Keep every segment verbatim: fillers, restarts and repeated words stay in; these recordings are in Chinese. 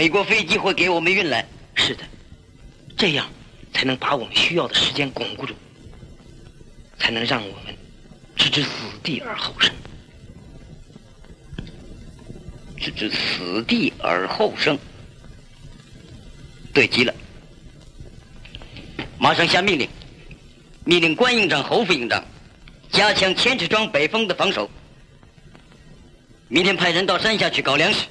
北国飞机会给我们运来。 是的，这样才能把我们需要的时间巩固住，才能让我们置之死地而后生。 置之死地而后生，对极了。马上下命令，命令关营长、侯副营长加强千尺庄北峰的防守。明天派人到山下去搞粮食。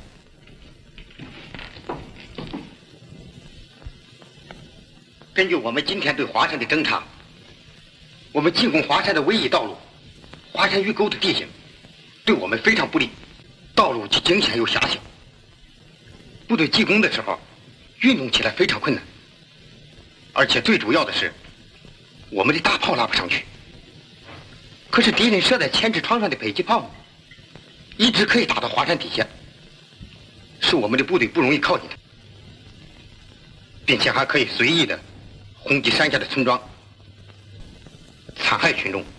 根据我们今天对华山的侦查，我们进攻华山的唯一道路——华山峪沟的地形，对我们非常不利，道路既惊险又狭小。部队进攻的时候，运动起来非常困难，而且最主要的是，我们的大炮拉不上去。可是敌人设在千尺窗上的迫击炮，一直可以打到华山底下，使我们的部队不容易靠近它，并且还可以随意的轰击山下的村庄，残害群众。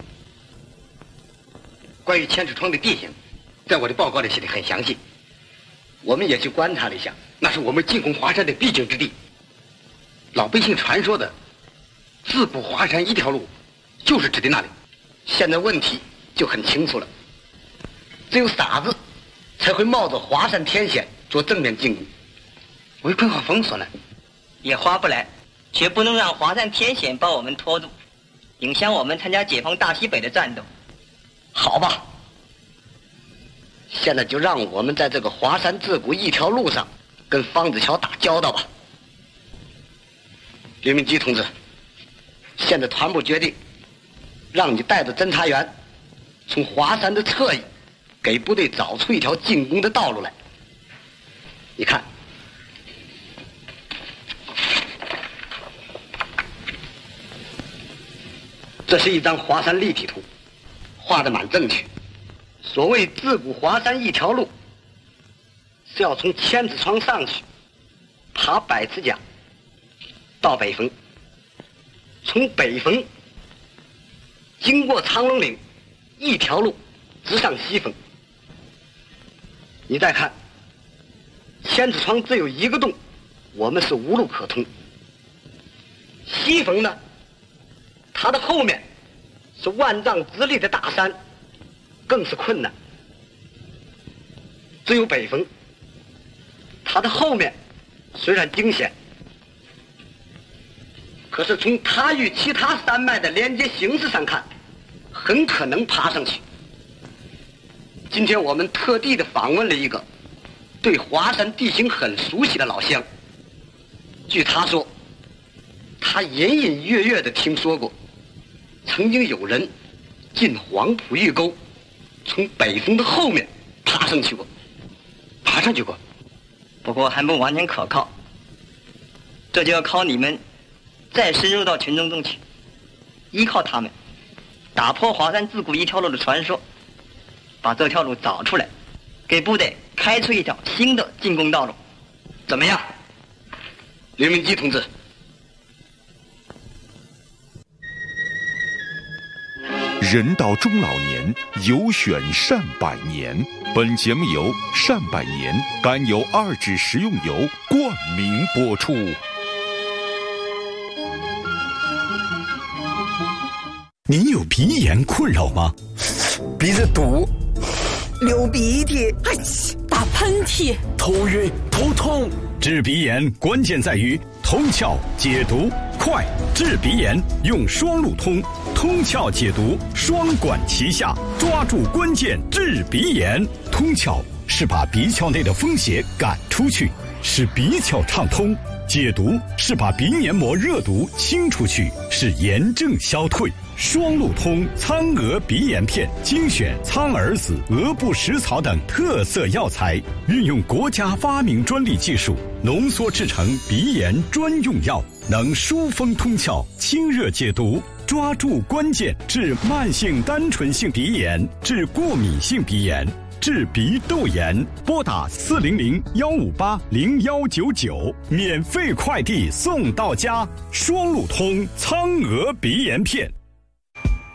关于千尺窗的地形，在我的报告里写得很详细，我们也去观察了一下，那是我们进攻华山的必经之地。老百姓传说的自古华山一条路，就是指的那里。现在问题就很清楚了，只有傻子才会冒着华山天险做正面进攻。围困和封锁呢， 也划不来，绝不能让华山天险把我们拖住，影响我们参加解放大西北的战斗。 好吧，现在就让我们在这个华山自古一条路上跟方子桥打交道吧。刘明基同志，现在团部决定让你带着侦察员从华山的侧翼给部队找出一条进攻的道路来。你看，这是一张华山立体图，画得蛮正确。所谓自古华山一条路，是要从千子窗上去，爬百尺甲到北峰，从北峰经过长龙岭，一条路直上西峰。你再看，千子窗只有一个洞，我们是无路可通。西峰呢，它的后面是万丈直立的大山，更是困难。只有北峰，它的后面虽然惊险，可是从它与其他山脉的连接形势上看，很可能爬上去。今天我们特地的访问了一个对华山地形很熟悉的老乡，据他说，他隐隐约约的听说过，曾经有人进黄埔峪沟，从北峰的后面爬上去过，爬上去过， 不过还不完全可靠，这就要靠你们再深入到群众中去，依靠他们打破华山自古一条路的传说，把这条路找出来，给部队开出一条新的进攻道路，怎么样？ 刘明基同志。 人到中老年，有选善百年。本节目由善百年甘油二酯食用油冠名播出。 您有鼻炎困扰吗？ 鼻子堵， 流鼻涕， 哎，打喷嚏， 头晕头痛。 治鼻炎关键在于通窍解毒快，治鼻炎用双路通，通窍解毒双管齐下，抓住关键治鼻炎。通窍是把鼻窍内的风邪赶出去，使鼻窍畅通；解毒是把鼻黏膜热毒清出去，使炎症消退。双路通苍蛾鼻炎片精选苍耳子、鹅不食草等特色药材，运用国家发明专利技术浓缩制成鼻炎专用药，能疏风通窍、清热解毒，抓住关键治慢性单纯性鼻炎、治过敏性鼻炎、治鼻窦炎。拨打四零零幺五八零幺九九，免费快递送到家。双路通苍蛾鼻炎片。